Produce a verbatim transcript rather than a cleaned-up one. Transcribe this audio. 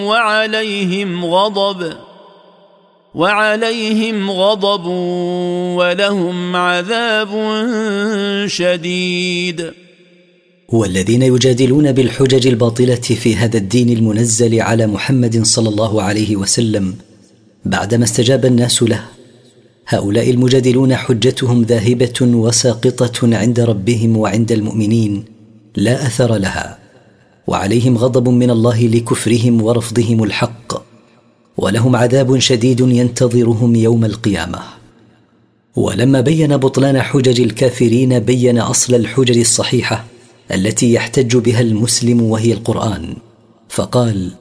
وعليهم غضب وعليهم غضب ولهم عذاب شديد. والذين يجادلون بالحجج الباطلة في هذا الدين المنزل على محمد صلى الله عليه وسلم بعدما استجاب الناس له، هؤلاء المجادلون حجتهم ذاهبة وساقطة عند ربهم وعند المؤمنين لا أثر لها، وعليهم غضب من الله لكفرهم ورفضهم الحق، ولهم عذاب شديد ينتظرهم يوم القيامة. ولما بين بطلان حجج الكافرين بين أصل الحجج الصحيحة التي يحتج بها المسلم وهي القرآن، فقال: